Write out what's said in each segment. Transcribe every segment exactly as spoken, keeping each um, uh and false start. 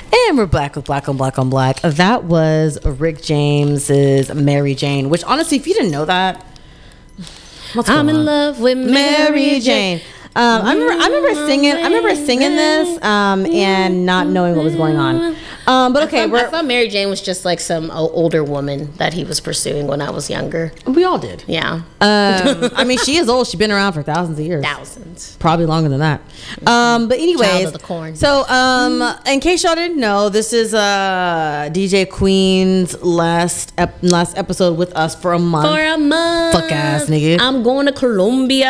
And we're back with Black on Black on Black. That was Rick James's Mary Jane, which honestly, if you didn't know that, what's I'm going in on? love with Mary, Mary Jane. Jane. Um, I remember, I remember singing, I remember singing this, um, and not knowing what was going on. Um, but okay, I we're, thought, I thought Mary Jane was just like some o- older woman that he was pursuing when I was younger. we all did. Yeah, Um, I mean, she is old. She's been around for thousands of years. thousands. Probably longer than that. Um, but anyways, Child of the corn. so um, in case y'all didn't know, this is uh, D J Queen's last ep- last episode with us for a month. For a month. Fuck ass nigga. I'm going to Colombia.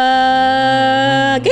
Okay.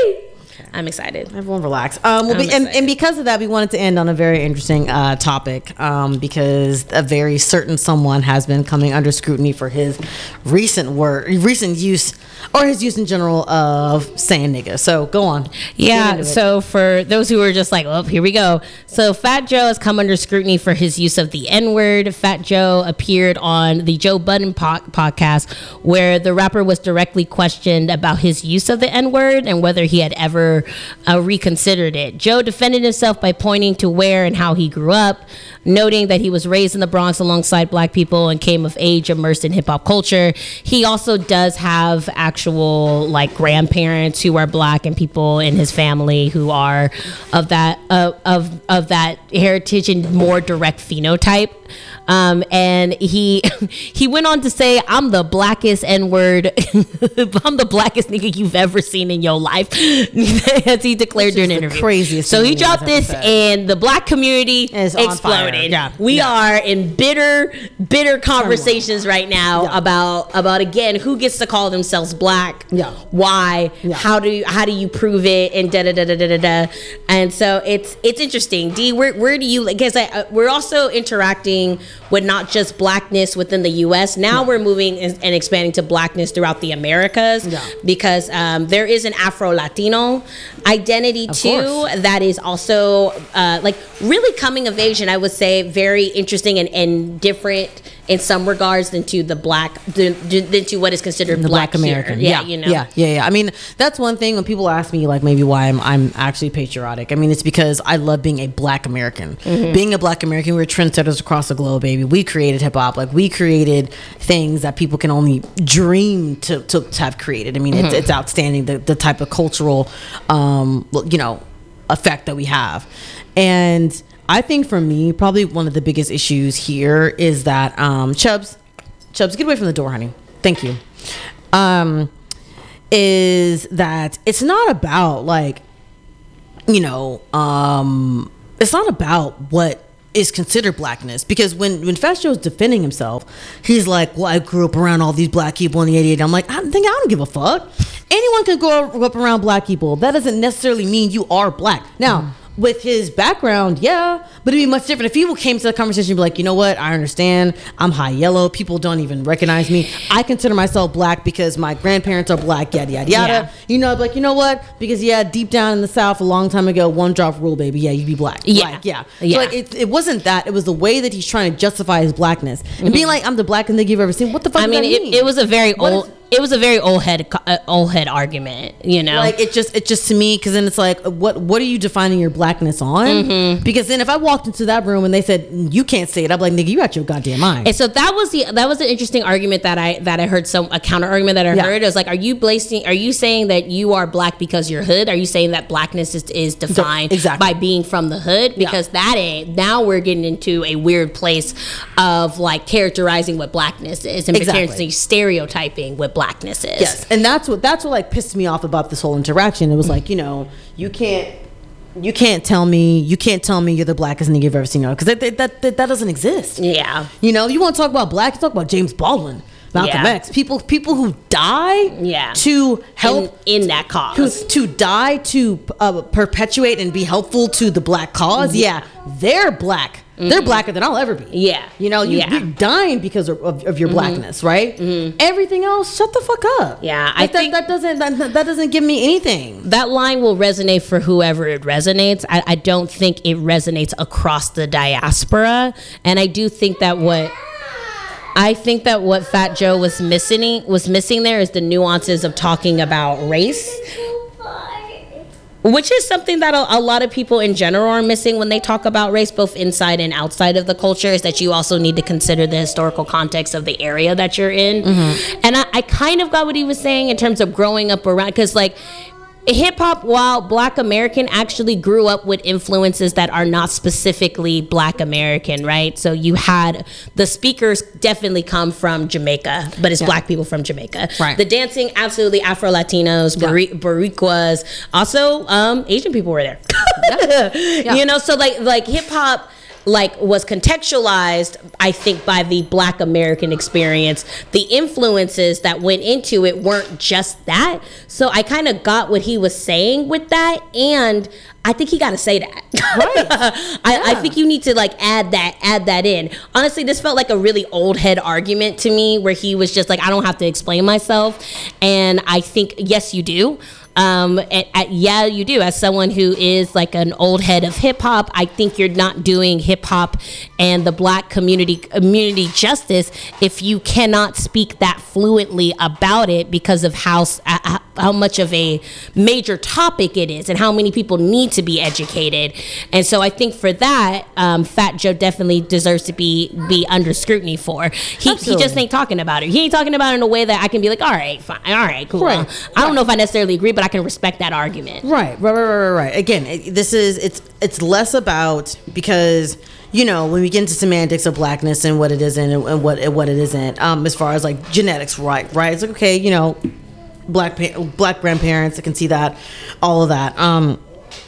I'm excited. Everyone relax. Um, we'll be, and, and because of that, we wanted to end on a very interesting uh, topic um, because a very certain someone has been coming under scrutiny for his recent word, recent use, or his use in general of saying nigga. So go on. Get Yeah, into it. so for those who are just like, oh, here we go. So Fat Joe has come under scrutiny for his use of the N-word. Fat Joe appeared on the Joe Budden po- podcast where the rapper was directly questioned about his use of the N-word and whether he had ever uh, reconsidered it. Joe defended himself by pointing to where and how he grew up, noting that he was raised in the Bronx alongside black people and came of age immersed in hip hop culture. He also does have actual like grandparents who are black and people in his family who are of that uh, of of that heritage and more direct phenotype. Um, and he he went on to say, "I'm the blackest N-word. I'm the blackest nigga you've ever seen in your life," as he declared during an the interview. craziest So thing he he's dropped ever this, said. and the black community Is on fire. exploded. Yeah. We Yeah. are in bitter, bitter conversations right now Yeah. about about again who gets to call themselves black. Yeah. Why? Yeah. How do you, how do you prove it? And da da da da da da da. And so it's it's interesting. D, where where do you? Because I, uh, we're also interacting with not just blackness within the U S. Now Yeah. we're moving and, and expanding to blackness throughout the Americas. Yeah. Because um, there is an Afro Latino identity Of too course. that is also uh, like really coming of age, and I would say very interesting and, and different in some regards than to the black than, than to what is considered the black, black American. here. Yeah, you know. yeah, yeah, yeah. I mean, that's one thing when people ask me like maybe why I'm I'm actually patriotic. I mean, it's because I love being a black American. Mm-hmm. Being a black American, we were trendsetters across the globe, baby. We created hip hop. Like we created things that people can only dream to to, to have created. I mean, Mm-hmm. it's it's outstanding the the type of cultural, um, well, you know, effect that we have, and. I think for me, probably one of the biggest issues here is that um, Chubbs, Chubbs, get away from the door, honey. Thank you. Um, is that it's not about like, you know, um, it's not about what is considered blackness, because when when Fat Joe's defending himself, he's like, well, I grew up around all these black people in the eighty-eight. I'm like, I think I don't give a fuck. Anyone can grow up around black people. That doesn't necessarily mean you are black. Now. Mm. With his background, yeah, but it'd be much different if people came to the conversation and be like, you know what, I understand, I'm high yellow, people don't even recognize me, I consider myself black because my grandparents are black, yada yada yada. Yeah. You know, like, you know what, because yeah, deep down in the South a long time ago, one drop rule, baby, yeah, you'd be black. Yeah. Like, yeah. Yeah. So like it, it wasn't that, it was the way that he's trying to justify his blackness and mm-hmm. being like, I'm the blackest nigga you've ever seen. What the fuck I does mean, that it, mean? it was a very What old. is- It was a very old head, uh, old head argument, you know. Like it just, it just to me, because then it's like, what, what are you defining your blackness on? Mm-hmm. Because then if I walked into that room and they said you can't say it, I'm like, nigga, you out your goddamn mind. And so that was the that was an interesting argument that I that I heard some a counter argument that I Yeah. heard. It was like, are you blasting? Are you saying that you are black because you're hood? Are you saying that blackness is, is defined exactly. by being from the hood? Because Yeah. that ain't. Now we're getting into a weird place of like characterizing what blackness is and Exactly. characterizing stereotyping what blackness is. Yes, and that's what that's what like pissed me off about this whole interaction. It was like, you know, you can't you can't tell me you can't tell me you're the blackest nigga you've ever seen, because that that, that that that doesn't exist. Yeah. You know, you want to talk about black, you talk about James Baldwin, Malcolm Yeah. X, people people who die Yeah. to help in, in that cause. who, to die to uh, perpetuate and be helpful to the black cause. Yeah, they're black. They're blacker than I'll ever be. Yeah. You know, you, Yeah. you're dying because of, of, of your blackness, right? Everything else, shut the fuck up. Yeah, I Like, that, think- that doesn't that, that doesn't give me anything. That line will resonate for whoever it resonates. I, I don't think it resonates across the diaspora. And I do think that what I think that what Fat Joe was missing was missing there is the nuances of talking about race Which is something that a, a lot of people in general are missing when they talk about race, both inside and outside of the culture, is that you also need to consider the historical context of the area that you're in. Mm-hmm. And I, I kind of got what he was saying in terms of growing up around, because like hip hop, while Black American, actually grew up with influences that are not specifically Black American, right? So you had the speakers definitely come from Jamaica, but it's yeah. Black people from Jamaica. Right. The dancing, absolutely Afro Latinos, yeah. Boricuas, also um, Asian people were there. yeah. Yeah. You know, so like like hip hop, like was contextualized, I think, by the Black American experience. The influences that went into it weren't just that. So I kind of got what he was saying with that, and I think he got to say that. Right. I, yeah. I think you need to like add that, add that in. Honestly, this felt like a really old head argument to me, where he was just like, I don't have to explain myself, and I think yes, you do. Um, at, at, yeah, you do. As someone who is like an old head of hip hop, I think you're not doing hip hop and the Black community community justice if you cannot speak that fluently about it, because of how uh, how much of a major topic it is and how many people need to be educated. And so I think for that, um, Fat Joe definitely deserves to be be under scrutiny for. He he just ain't talking about it. He ain't talking about it in a way that I can be like, all right, fine, all right, cool. Right. I don't right. know if I necessarily agree, but I can respect that argument. Right, right, right, right, right. Again, it, this is it's it's less about, because you know when we get into semantics of Blackness and what it is and, and what and what it isn't, um, as far as like genetics, right, right. It's like, okay, you know, black pa- black grandparents, I can see that, all of that. Um,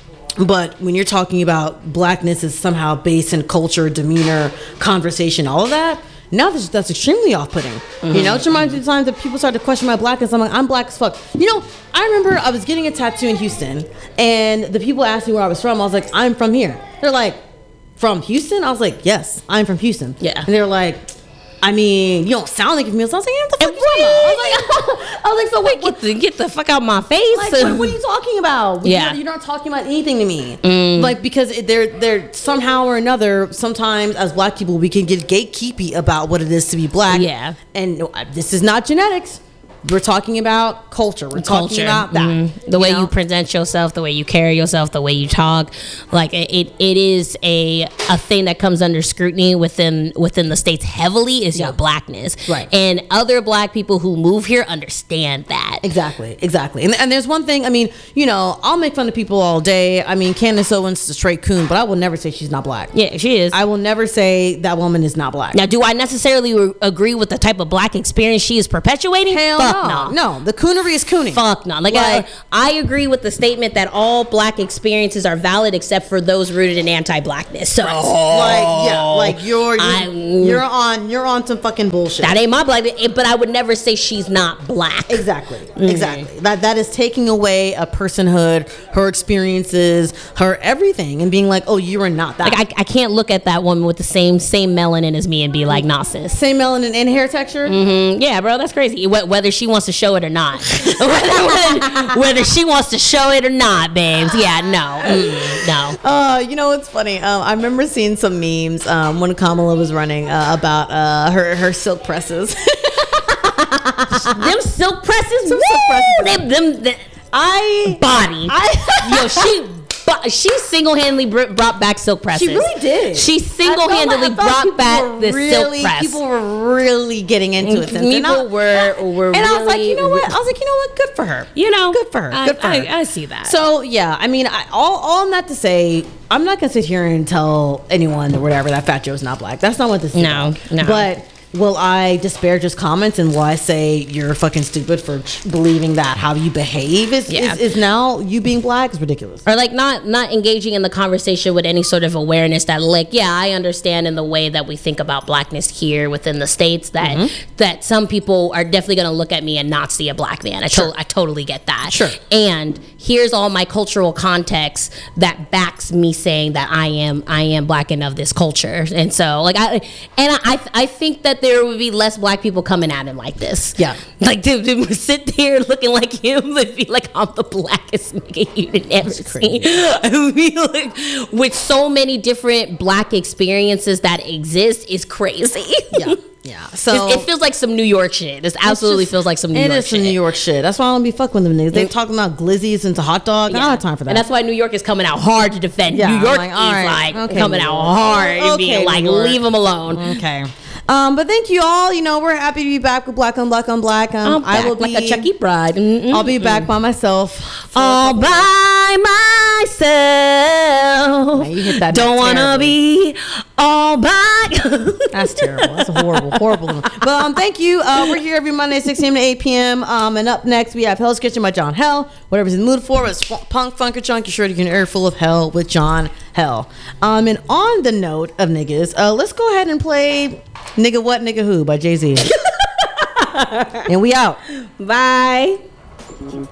but when you're talking about Blackness is somehow based in culture, demeanor, conversation, all of that. Now that's, that's extremely off-putting. Mm-hmm. You know, it reminds me of the times that people start to question my blackness. I'm like, I'm Black as fuck. You know, I remember I was getting a tattoo in Houston, and the people asked me where I was from. I was like, I'm from here. They're like, from Houston? I was like, yes, I'm from Houston. Yeah. And they were like, I mean, you don't sound like a female. So I was like, yeah, what the fuck you talking about? I was like, I was like, so what? Get the, get the fuck out my face. Like, what, what are you talking about? Yeah. You're, you're not talking about anything to me. Mm. Like, because it, they're, they're somehow or another, sometimes as Black people, we can get gatekeepy about what it is to be Black. Yeah. And no, this is not genetics. We're talking about culture. We're culture. talking about that. Mm-hmm. The way know? you present yourself, the way you carry yourself, the way you talk. Like it, it, it is a a thing that comes under scrutiny within within the states heavily is yeah. your Blackness. Right. And other Black people who move here understand that. Exactly. Exactly. And, and there's one thing, I mean, you know, I'll make fun of people all day. I mean, Candace Owens is a straight coon, but I will never say she's not Black. Yeah, she is. I will never say that woman is not Black. Now, do I necessarily re- agree with the type of Black experience she is perpetuating? Hell Fuck no. no. No, the coonery is cooning. Fuck no. Like, like I, I agree with the statement that all Black experiences are valid except for those rooted in anti-Blackness. So, like, yeah, like you're you're, you're on you're on some fucking bullshit. That ain't my Black, but I would never say she's not Black. Exactly, mm-hmm. exactly. That that is taking away a personhood, her experiences, her everything, and being like, oh, you are not that. Like I, I can't look at that woman with the same same melanin as me and be like, nah, sis. Same melanin and hair texture. Mm-hmm. Yeah, bro, that's crazy. Whether she wants to show it or not, whether, whether she wants to show it or not, babes. Yeah, no, mm, no. Uh, you know what's funny? Um, I remember seeing some memes um, when Kamala was running uh, about uh, her her silk presses. Them silk presses, Some silk presses. Them, them, them, I body. I, yo, she. But she single-handedly brought back silk presses. She really did. She single-handedly like, brought back the really, silk press. People were really getting into it. People I, were, were and really, I was like, you know what? I was like, you know what? Good for her. You know, good for her. I, good for I, her. I see that. So yeah, I mean, I, all all I'm not to say, I'm not gonna sit here and tell anyone or whatever that Fat Joe's not Black. That's not what this is. No, about. no. But will I disparage his comments, and will I say you're fucking stupid for believing that how you behave is, yeah. is, is now you being Black is ridiculous? Or like not not engaging in the conversation with any sort of awareness that like, yeah, I understand in the way that we think about Blackness here within the States that mm-hmm. that some people are definitely going to look at me and not see a Black man. I, sure. to- I totally get that. Sure. And here's all my cultural context that backs me saying that I am I am Black and of this culture. And so like I and I I think that there would be less Black people coming at him like this. Yeah. Like to, to sit there looking like him and be like, I'm the blackest nigga you've ever seen. I mean, like, with so many different Black experiences that exist is crazy. Yeah. Yeah, so it, it feels like some New York shit. This absolutely just, feels like some New it York is shit. some New York shit. That's why I don't be fucking with them niggas. They Mm. talking about glizzies into hot dog. Yeah. I don't have time for that. And that's why New York is coming out hard to defend. Yeah, New York I'm like, is all right, like okay, coming New out York. hard and Okay, being like, New York. leave them alone. Okay. Um, but thank you all. You know, we're happy to be back with Black on Black on Black. Um, I'm back I will be like a Chucky bride. Mm-mm. I'll be back by myself. for a all couple by myself. Man, you hit that Don't note wanna terribly. be all by. That's terrible. That's a horrible, horrible. One. But um, thank you. Uh, we're here every Monday, six p.m. to eight p.m. Um, and up next we have Hell's Kitchen by John Hell. Whatever's in the mood for, it's punk, funk, or chunk. You're sure to get an air full of hell with John Hell. Um, and on the note of niggas, uh, let's go ahead and play "Nigga What, Nigga Who" by Jay-Z. And we out. Bye.